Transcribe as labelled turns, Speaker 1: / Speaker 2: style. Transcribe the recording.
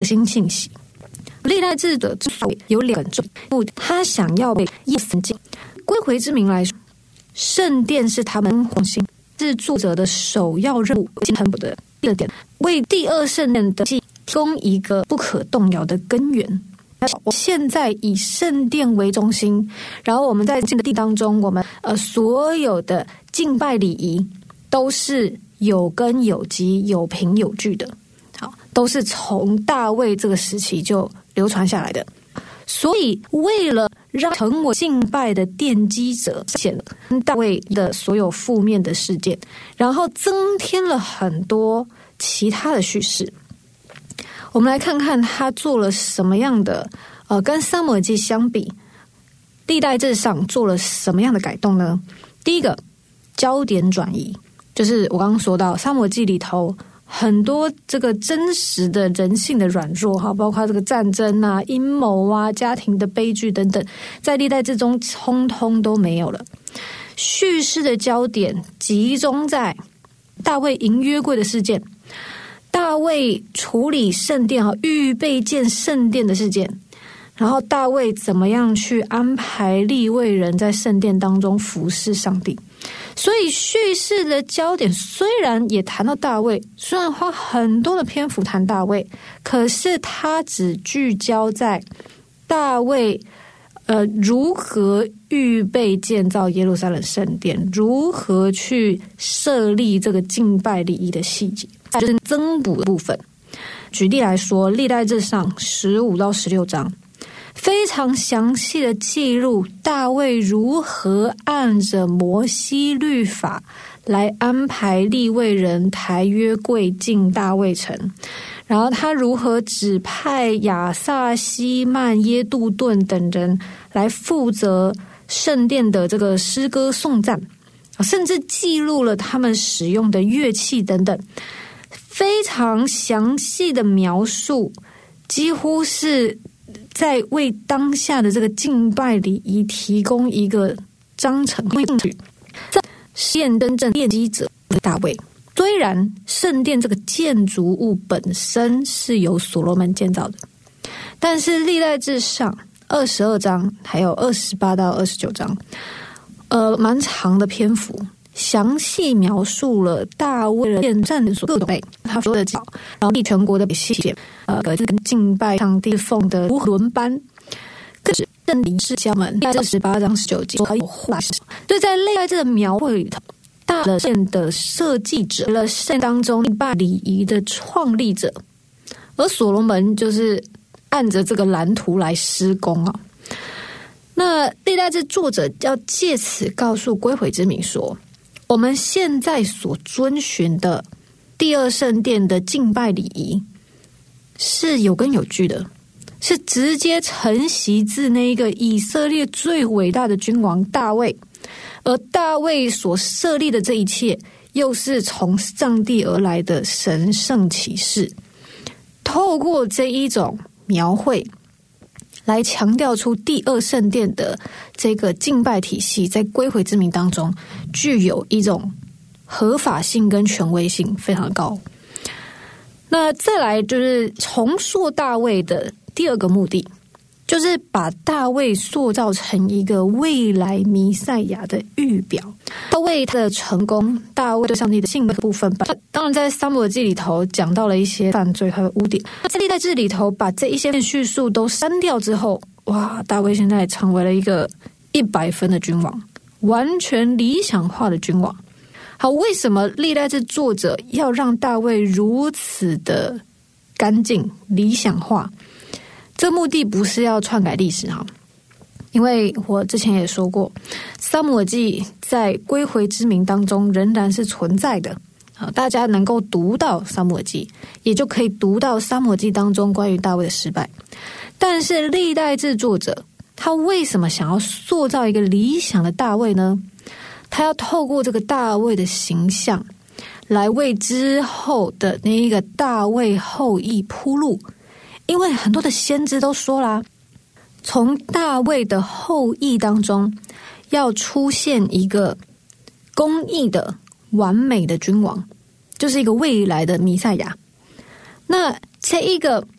Speaker 1: 新信息。历代志的有两个目的，他想要被耶稣进归回之民来说，圣殿是他们中心，是作者的首要任务。很的第二点，为第二圣殿的提供一个不可动摇的根源。现在以圣殿为中心，然后我们在这个地当中，我们所有的敬拜礼仪都是有根有基、有凭有据的，好，都是从大卫这个时期就流传下来的。所以为了让成为敬拜的奠基者，显了大卫的所有负面的事件，然后增添了很多其他的叙事。我们来看看他做了什么样的跟撒母耳记相比，历代志上做了什么样的改动呢？第一个，焦点转移，就是我刚刚说到撒母耳记里头很多这个真实的人性的软弱，包括这个战争啊、阴谋啊、家庭的悲剧等等，在历代志中通通都没有了。叙事的焦点集中在大卫迎约柜的事件，大卫处理圣殿预备建圣殿的事件，然后大卫怎么样去安排利未人在圣殿当中服侍上帝。所以叙事的焦点虽然也谈到大卫，虽然花很多的篇幅谈大卫，可是他只聚焦在大卫如何预备建造耶路撒冷圣殿，如何去设立这个敬拜礼仪的细节，就是增补的部分。举例来说，历代志上15到16章非常详细的记录大卫如何按着摩西律法来安排利未人抬约柜进大卫城，然后他如何指派亚萨、希曼、耶杜顿等人来负责圣殿的这个诗歌颂赞，甚至记录了他们使用的乐器等等，非常详细的描述，几乎是在为当下的这个敬拜礼仪提供一个章程。这现真正奠基者的大卫，虽然圣殿这个建筑物本身是由所罗门建造的，但是历代志上22章还有28到29章蛮长的篇幅，详细描述了大卫建战所各备，他所有的脚，然后立全国的细节，敬拜上帝奉的如何轮班，更是圣灵之家们。在18章19节还有话，所以在历代志的描绘里头，大圣的设计者了圣当中敬拜礼仪的创立者，而所罗门就是按着这个蓝图来施工啊。那历代志作者要借此告诉归回之民说，我们现在所遵循的第二圣殿的敬拜礼仪是有根有据的，是直接承袭自那一个以色列最伟大的君王大卫，而大卫所设立的这一切又是从上帝而来的神圣启示。透过这一种描绘来强调出第二圣殿的这个敬拜体系在归回之民当中具有一种合法性跟权威性非常高。那再来就是重塑大卫的第二个目的，就是把大卫塑造成一个未来弥赛亚的预表。大卫他的成功，大卫对上帝的信的部分，当然在撒母耳记里头讲到了一些犯罪他的污点，在历代志里头把这一些叙述都删掉之后，哇，大卫现在成为了一个100分的君王，完全理想化的君王。好，为什么历代志作者要让大卫如此的干净理想化？这目的不是要篡改历史哈，因为我之前也说过，撒母耳记在归回之民当中仍然是存在的，大家能够读到撒母耳记，也就可以读到撒母耳记当中关于大卫的失败。但是历代志作者他为什么想要塑造一个理想的大卫呢？他要透过这个大卫的形象来为之后的那一个大卫后裔铺路。因为很多的先知都说啦，从大卫的后裔当中要出现一个公义的完美的君王，就是一个未来的弥赛亚。那这一个